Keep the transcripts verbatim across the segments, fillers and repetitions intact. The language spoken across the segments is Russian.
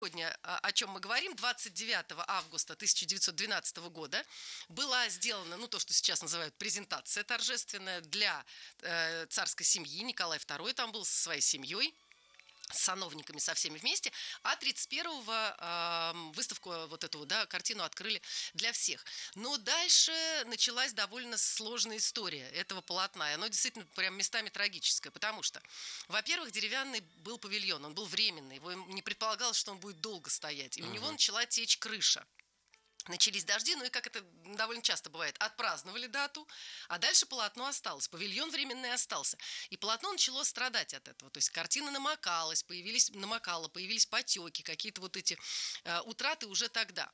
Сегодня, а, о чем мы говорим, двадцать девятого августа тысяча девятьсот двенадцатого года была сделана, ну, то, что сейчас называют презентация торжественная для э, царской семьи. Николай второй там был со своей семьей, с сановниками, со всеми вместе, а тридцать первого э, выставку вот эту, да, картину открыли для всех. Но дальше началась довольно сложная история этого полотна, и оно действительно прям местами трагическое, потому что, во-первых, деревянный был павильон, он был временный, его не предполагалось, что он будет долго стоять, и у uh-huh. него начала течь крыша. Начались дожди, ну и, как это довольно часто бывает, отпраздновали дату, а дальше полотно осталось, павильон временный остался. И полотно начало страдать от этого. То есть картина намокалась, появились, намокала, появились потеки, какие-то вот эти э, утраты уже тогда.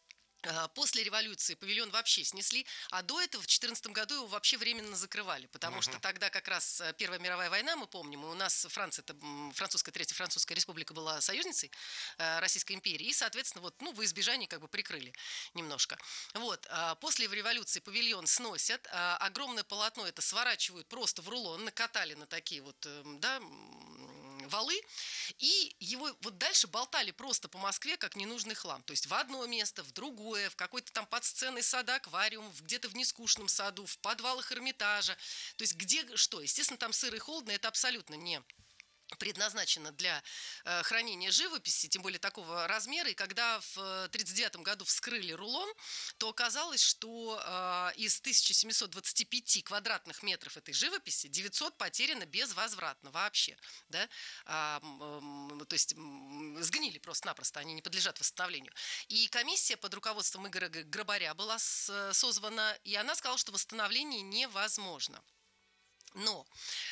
После революции павильон вообще снесли, а до этого в две тысячи четырнадцатом году его вообще временно закрывали, потому uh-huh. что тогда как раз Первая мировая война, мы помним, и у нас Франция, это французская, Третья французская республика была союзницей Российской империи, и, соответственно, вот, ну, во избежание как бы прикрыли немножко. Вот, после революции павильон сносят, огромное полотно это сворачивают просто в рулон, накатали на такие вот, да, валы, и его вот дальше болтали просто по Москве как ненужный хлам, то есть в одно место, в другое, в какой-то там под сценой сада, аквариум, где-то в нескучном саду, в подвалах Эрмитажа. То есть где что? Естественно, там сыро и холодно, это абсолютно не предназначено для э, хранения живописи, тем более такого размера. И когда в тысяча девятьсот тридцать девятом году вскрыли рулон, то оказалось, что э, из тысяча семьсот двадцати пяти квадратных метров этой живописи девятьсот потеряно безвозвратно вообще. Да? А, э, то есть э, сгнили просто-напросто, они не подлежат восстановлению. И комиссия под руководством Игоря Грабаря была с, созвана, и она сказала, что восстановление невозможно. Но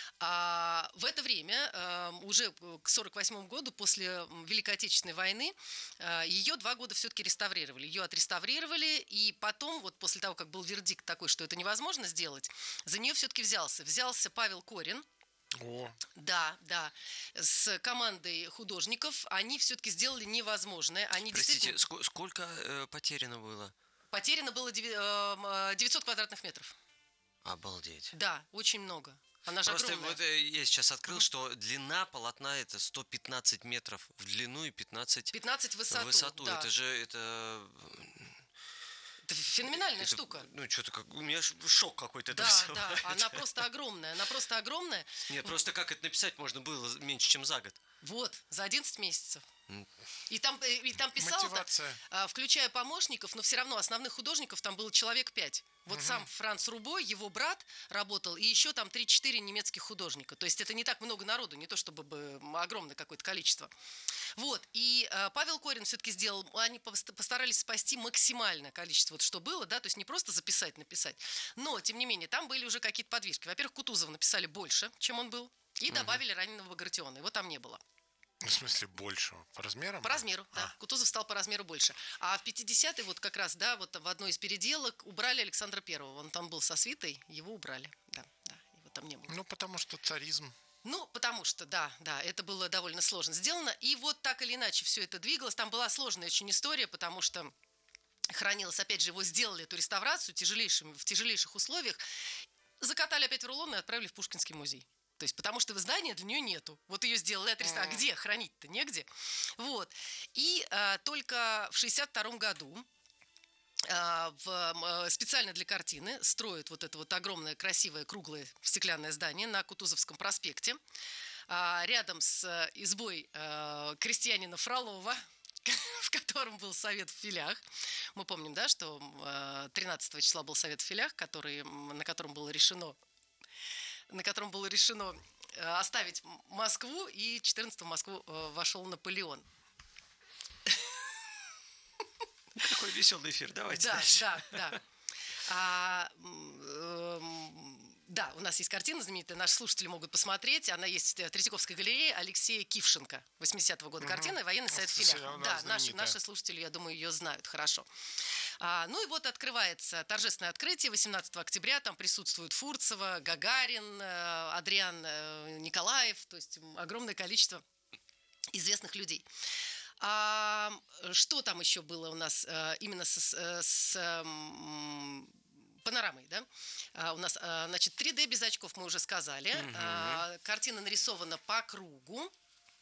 а, в это время, а, уже к сорок восьмому году, после Великой Отечественной войны, а, ее два года все-таки реставрировали. Ее отреставрировали, и потом, вот после того, как был вердикт такой, что это невозможно сделать, за нее все-таки взялся. Взялся Павел Корин. О. Да, да, с командой художников. Они все-таки сделали невозможное. Они Простите, действительно... ск- сколько э, потеряно было? Потеряно было девятьсот квадратных метров. Обалдеть. Да, очень много. Она же Просто огромная. вот я сейчас открыл, Mm. что длина полотна это сто пятнадцать метров в длину и пятнадцать, пятнадцать в высоту. в высоту. Да. Это же это... Это феноменальная это, штука. Ну, что-то как... У меня шок какой-то. Да, да, она просто огромная. Она просто огромная. Нет, просто как это написать можно было меньше, чем за год. Вот, за одиннадцать месяцев. И там, и там писал, включая помощников, но все равно основных художников там было человек пять. Вот угу. сам Франц Рубо, его брат работал, и еще там три-четыре немецких художника. То есть это не так много народу, не то чтобы бы огромное какое-то количество. Вот, и э, Павел Корин все-таки сделал, они постарались спасти максимальное количество, вот что было, да, то есть не просто записать, написать, но, тем не менее, там были уже какие-то подвижки. Во-первых, Кутузова написали больше, чем он был, и добавили угу. раненого Багратиона, его там не было. В смысле больше? По размерам? По размеру, а. да. Кутузов стал по размеру больше. А в пятидесятые вот как раз, да, вот в одной из переделок убрали Александра Первого. Он там был со свитой, его убрали. Да, да, его там не было. Ну, потому что царизм. Ну, потому что, да, да, это было довольно сложно сделано. И вот так или иначе все это двигалось. Там была сложная очень история, потому что хранилось, опять же, его сделали, эту реставрацию тяжелейшим, в тяжелейших условиях. Закатали опять в рулон и отправили в Пушкинский музей. То есть, потому что здания для нее нету. Вот ее сделали, отреставрировали. А где хранить-то? Негде. Вот. И а, только в шестьдесят втором году а, в, а, специально для картины строят вот это вот огромное, красивое, круглое стеклянное здание на Кутузовском проспекте. А, рядом с избой а, крестьянина Фролова, в котором был совет в Филях. Мы помним, да, что тринадцатого числа был совет в Филях, который, на котором было решено на котором было решено оставить Москву, и четырнадцатого в Москву вошел Наполеон. Какой веселый эфир, давайте да, дальше. Да, да, а, э, да, у нас есть картина знаменитая, наши слушатели могут посмотреть. Она есть в Третьяковской галерее Алексея Кившенко, восьмидесятого года угу. картина «Военный совет в Филях». Да, наши, наши слушатели, я думаю, ее знают хорошо. А, ну и вот открывается торжественное открытие восемнадцатого октября. Там присутствуют Фурцева, Гагарин, Адриан Николаев. То есть огромное количество известных людей. А, что там еще было у нас именно с, с панорамой, да? А, у нас, значит, три дэ без очков мы уже сказали. Угу. А, картина нарисована по кругу.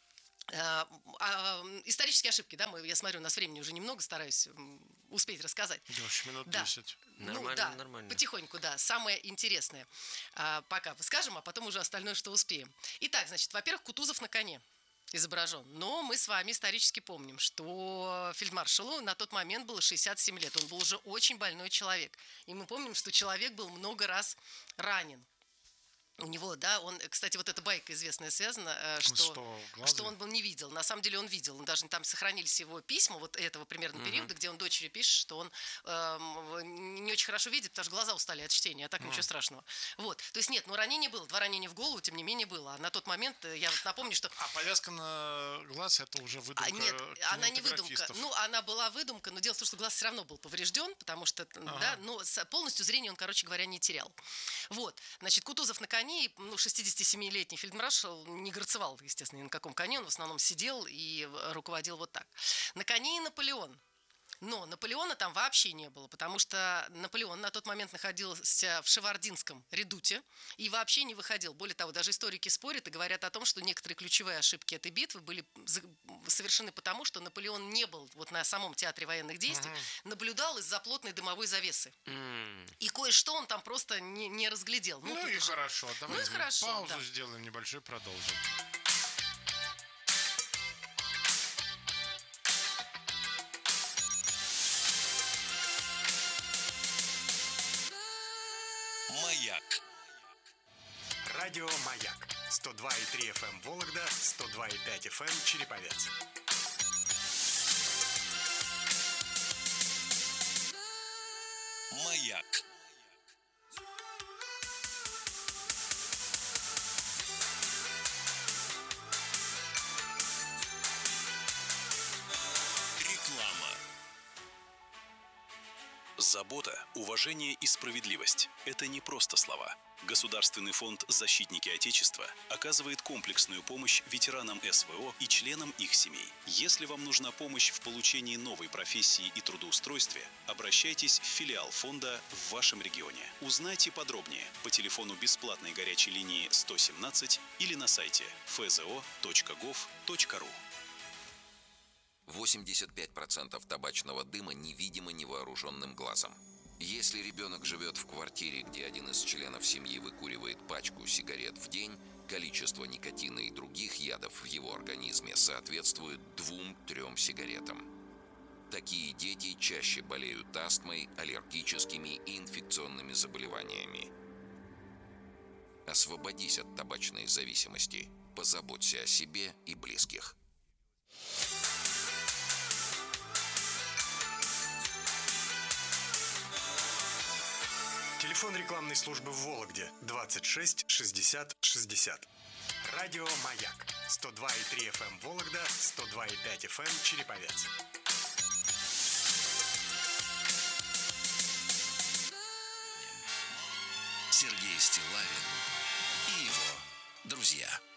А, а, исторические ошибки, да, мы, я смотрю, у нас времени уже немного, стараюсь успеть рассказать. Дальше минут Да. десять. Нормально, ну, да, нормально. потихоньку, да. Самое интересное а, пока скажем, а потом уже остальное, что успеем. Итак, значит, во-первых, Кутузов на коне изображен. Но мы с вами исторически помним, что фельдмаршалу на тот момент было шестьдесят семь лет. Он был уже очень больной человек. И мы помним, что человек был много раз ранен. У него, да, он, кстати, вот эта байка известная связана, э, что, что, что он был не видел. На самом деле он видел. Он даже там сохранились его письма вот этого примерно Мгм. периода, где он дочери пишет, что он эм, не очень хорошо видит, потому что глаза устали от чтения, а так ничего страшного. Вот. То есть нет, ну ранение было, два ранения в голову, тем не менее было. А на тот момент, э, я вот напомню, что А повязка на глаз это уже выдумка а, нет, она не выдумка. кинематографистов. Ну, она была выдумка, но дело в том, что глаз все равно был поврежден, потому что, Ага. да, ну, с- полностью зрение он, короче говоря, не терял. Вот, значит, Кутузов на коне, и, ну, шестидесятисемилетний фельдмаршал не горцевал, естественно, ни на каком коне, он в основном сидел и э, руководил вот так. На коне и Наполеон. Но Наполеона там вообще не было, потому что Наполеон на тот момент находился в Шевардинском редуте и вообще не выходил. Более того, даже историки спорят и говорят о том, что некоторые ключевые ошибки этой битвы были за- совершены потому, что Наполеон не был вот на самом театре военных действий, наблюдал из-за плотной дымовой завесы. М, И кое-что он там просто не, не разглядел. Ну, тут и уже- хорошо, давайте и хорошо, паузу да. сделаем небольшой, продолжим. Маяк. Радио Маяк. сто два и три эф эм Вологда, сто два и пять эф эм Череповец. Маяк. Реклама. Забота, уважение и справедливость – это не просто слова. Государственный фонд «Защитники Отечества» оказывает комплексную помощь ветеранам эс вэ о и членам их семей. Если вам нужна помощь в получении новой профессии и трудоустройстве, обращайтесь в филиал фонда в вашем регионе. Узнайте подробнее по телефону бесплатной горячей линии сто семнадцать или на сайте эф зэ о точка гов точка ру. восемьдесят пять процентов табачного дыма невидимо невооруженным глазом. Если ребенок живет в квартире, где один из членов семьи выкуривает пачку сигарет в день, количество никотина и других ядов в его организме соответствует двум-трем сигаретам. Такие дети чаще болеют астмой, аллергическими и инфекционными заболеваниями. Освободись от табачной зависимости. Позаботься о себе и близких. Телефон рекламной службы в Вологде двадцать шесть шестьдесят шестьдесят. Радио Маяк. сто два и три эф эм Вологда, сто два и пять эф эм Череповец. Сергей Стиллавин и его друзья.